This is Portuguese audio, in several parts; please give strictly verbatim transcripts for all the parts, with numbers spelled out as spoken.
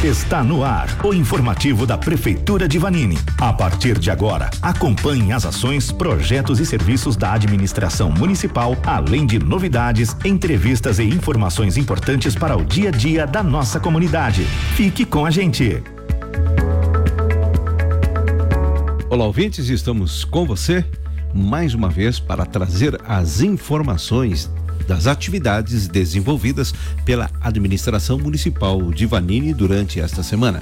Está no ar o informativo da Prefeitura de Vanini. A partir de agora, acompanhe as ações, projetos e serviços da administração municipal, além de novidades, entrevistas e informações importantes para o dia a dia da nossa comunidade. Fique com a gente. Olá, ouvintes, estamos com você mais uma vez para trazer as informações das atividades desenvolvidas pela administração municipal de Vanini durante esta semana.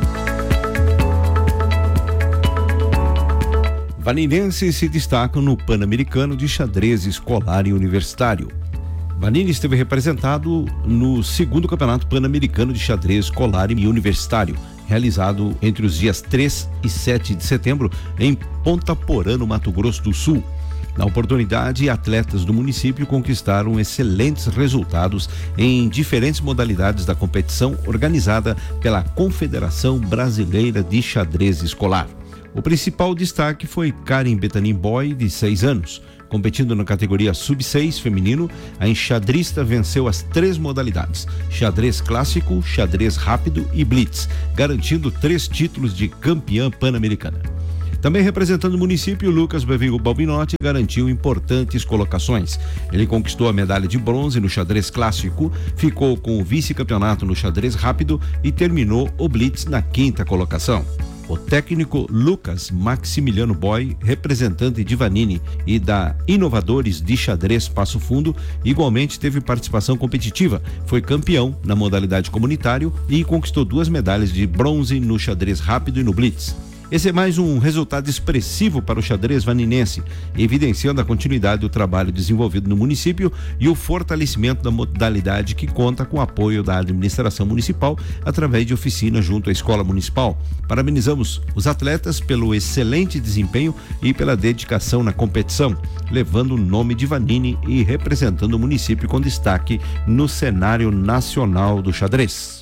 Vaninenses se destacam no Pan-Americano de Xadrez Escolar e Universitário. Vanini esteve representado no segundo Campeonato Pan-Americano de Xadrez Escolar e Universitário, realizado entre os dias três e sete de setembro em Ponta Porã, no Mato Grosso do Sul. Na oportunidade, atletas do município conquistaram excelentes resultados em diferentes modalidades da competição organizada pela Confederação Brasileira de Xadrez Escolar. O principal destaque foi Karen Betanin Boy, de seis anos. Competindo na categoria sub seis feminino, a enxadrista venceu as três modalidades: xadrez clássico, xadrez rápido e blitz, garantindo três títulos de campeã pan-americana. Também representando o município, Lucas Bevigo Balbinotti garantiu importantes colocações. Ele conquistou a medalha de bronze no xadrez clássico, ficou com o vice-campeonato no xadrez rápido e terminou o blitz na quinta colocação. O técnico Lucas Maximiliano Boy, representante de Vanini e da Inovadores de Xadrez Passo Fundo, igualmente teve participação competitiva, foi campeão na modalidade comunitário e conquistou duas medalhas de bronze no xadrez rápido e no blitz. Esse é mais um resultado expressivo para o xadrez vaninense, evidenciando a continuidade do trabalho desenvolvido no município e o fortalecimento da modalidade, que conta com o apoio da administração municipal através de oficina junto à escola municipal. Parabenizamos os atletas pelo excelente desempenho e pela dedicação na competição, levando o nome de Vanini e representando o município com destaque no cenário nacional do xadrez.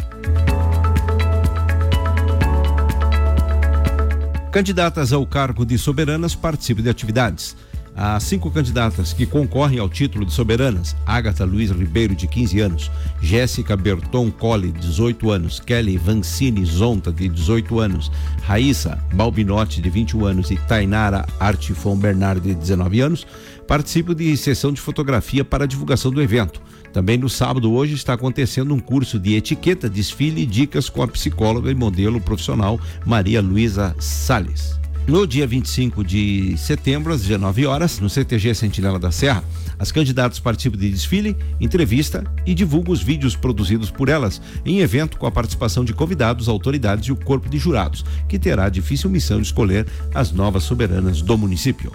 Candidatas ao cargo de soberanas participam de atividades. As cinco candidatas que concorrem ao título de soberanas: Ágata Luiz Ribeiro, de quinze anos, Jéssica Berton Colli, de dezoito anos, Kelly Vancini Zonta, de dezoito anos, Raíssa Balbinotti, de vinte e um anos, e Tainara Artifon Bernardo, de dezenove anos, participam de sessão de fotografia para a divulgação do evento. Também no sábado, hoje, está acontecendo um curso de etiqueta, desfile e dicas com a psicóloga e modelo profissional Maria Luísa Salles. No dia vinte e cinco de setembro, às dezenove horas, no C T G Sentinela da Serra, as candidatas participam de desfile, entrevista e divulgam os vídeos produzidos por elas, em evento com a participação de convidados, autoridades e o corpo de jurados, que terá a difícil missão de escolher as novas soberanas do município.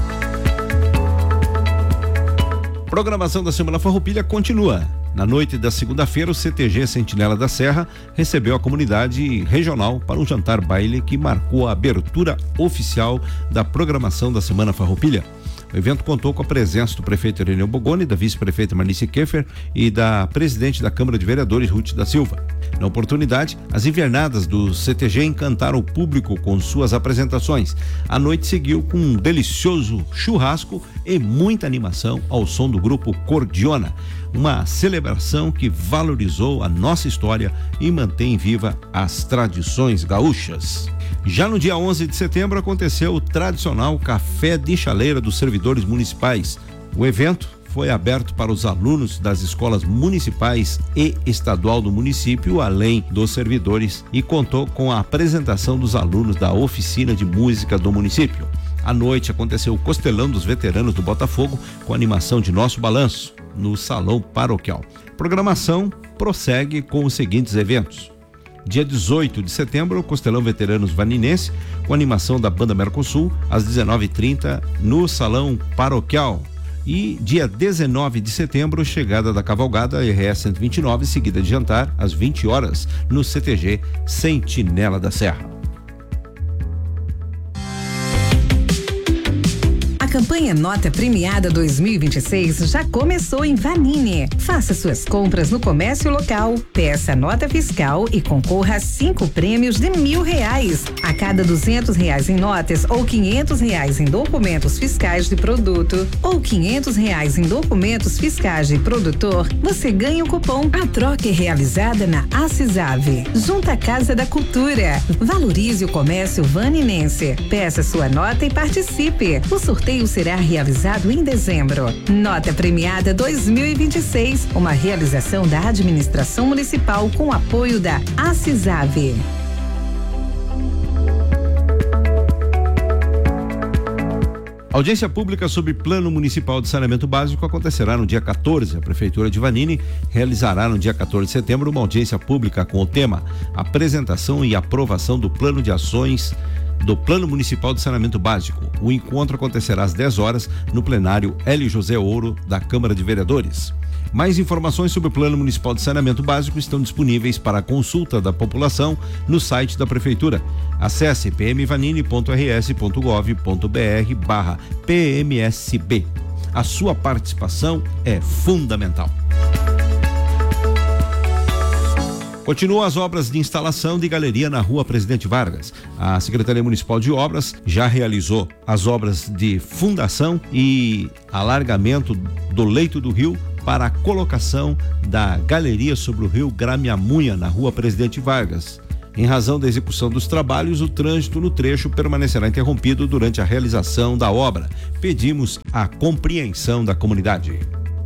Programação da Semana Farroupilha continua. Na noite da segunda-feira, o C T G Sentinela da Serra recebeu a comunidade regional para um jantar baile que marcou a abertura oficial da programação da Semana Farroupilha. O evento contou com a presença do prefeito Ireneu Bogoni, da vice-prefeita Marnice Keffer e da presidente da Câmara de Vereadores, Ruth da Silva. Na oportunidade, as invernadas do C T G encantaram o público com suas apresentações. A noite seguiu com um delicioso churrasco e muita animação ao som do grupo Cordiona, uma celebração que valorizou a nossa história e mantém viva as tradições gaúchas. Já no dia onze de setembro aconteceu o tradicional Café de Chaleira dos Servidores Municipais. O evento foi aberto para os alunos das escolas municipais e estadual do município, além dos servidores, e contou com a apresentação dos alunos da oficina de música do município. À noite aconteceu o Costelão dos Veteranos do Botafogo, com animação de Nosso Balanço, no Salão Paroquial. A programação prossegue com os seguintes eventos. Dia dezoito de setembro, o Costelão Veteranos Vaninense, com animação da Banda Mercosul, às dezenove e trinta, no Salão Paroquial. E dia dezenove de setembro, chegada da cavalgada R S cento e vinte e nove, seguida de jantar, às vinte horas, no C T G Sentinela da Serra. A campanha Nota Premiada dois mil e vinte e seis já começou em Vanini. Faça suas compras no comércio local, peça nota fiscal e concorra a cinco prêmios de mil reais. A cada duzentos reais em notas ou quinhentos reais em documentos fiscais de produto ou quinhentos reais em documentos fiscais de produtor, você ganha o cupom. A troca é realizada na Acisave, junto à Casa da Cultura. Valorize o comércio vaninense. Peça sua nota e participe. O sorteio será realizado em dezembro. Nota Premiada dois mil e vinte e seis, uma realização da Administração Municipal com apoio da Acisave. Audiência pública sobre Plano Municipal de Saneamento Básico acontecerá no dia quatorze. A Prefeitura de Vanini realizará no dia quatorze de setembro uma audiência pública com o tema Apresentação e Aprovação do Plano de Ações do Plano Municipal de Saneamento Básico. O encontro acontecerá às dez horas no plenário Hélio José Ouro da Câmara de Vereadores. Mais informações sobre o Plano Municipal de Saneamento Básico estão disponíveis para a consulta da população no site da Prefeitura. Acesse p m vanini ponto r s ponto gov ponto b r barra p m s b. A sua participação é fundamental. Continuam as obras de instalação de galeria na Rua Presidente Vargas. A Secretaria Municipal de Obras já realizou as obras de fundação e alargamento do leito do rio para a colocação da galeria sobre o rio Gramiamunha, na Rua Presidente Vargas. Em razão da execução dos trabalhos, o trânsito no trecho permanecerá interrompido durante a realização da obra. Pedimos a compreensão da comunidade.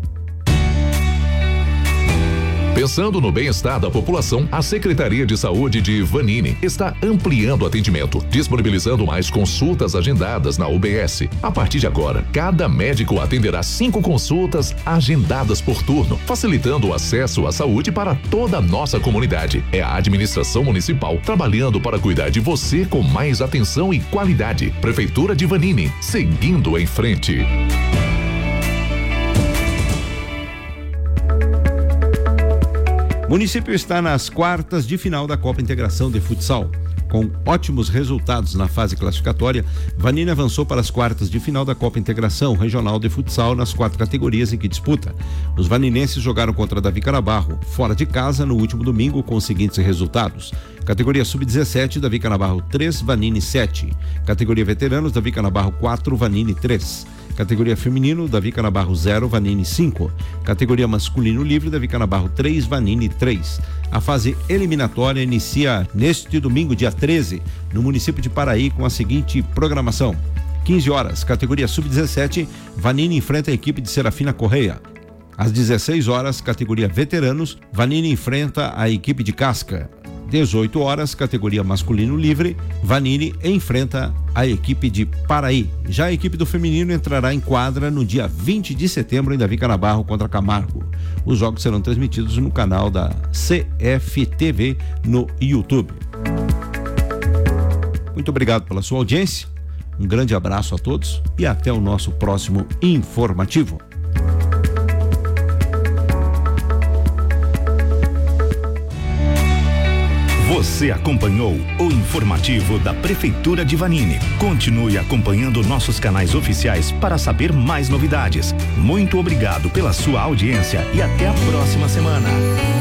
Pensando no bem-estar da população, a Secretaria de Saúde de Vanini está ampliando o atendimento, disponibilizando mais consultas agendadas na U B S. A partir de agora, cada médico atenderá cinco consultas agendadas por turno, facilitando o acesso à saúde para toda a nossa comunidade. É a administração municipal trabalhando para cuidar de você com mais atenção e qualidade. Prefeitura de Vanini, seguindo em frente. O município está nas quartas de final da Copa Integração de Futsal. Com ótimos resultados na fase classificatória, Vanini avançou para as quartas de final da Copa Integração Regional de Futsal nas quatro categorias em que disputa. Os vaninenses jogaram contra Davi Canabarro, fora de casa, no último domingo, com os seguintes resultados. Categoria sub dezessete, Davi Canabarro três, Vanini sete. Categoria veteranos, Davi Canabarro quatro, Vanini três. Categoria feminino, Davi Canabarro zero, Vanini cinco. Categoria masculino livre, Davi Canabarro três, Vanini três. A fase eliminatória inicia neste domingo, dia treze, no município de Paraí, com a seguinte programação. quinze horas, categoria sub dezessete, Vanini enfrenta a equipe de Serafina Correia. Às dezesseis horas, categoria veteranos, Vanini enfrenta a equipe de Casca. dezoito horas, categoria masculino livre, Vanini enfrenta a equipe de Paraí. Já a equipe do feminino entrará em quadra no dia vinte de setembro em Davi Canabarro contra Camargo. Os jogos serão transmitidos no canal da C F T V no YouTube. Muito obrigado pela sua audiência, um grande abraço a todos e até o nosso próximo informativo. Você acompanhou o informativo da Prefeitura de Vanini. Continue acompanhando nossos canais oficiais para saber mais novidades. Muito obrigado pela sua audiência e até a próxima semana.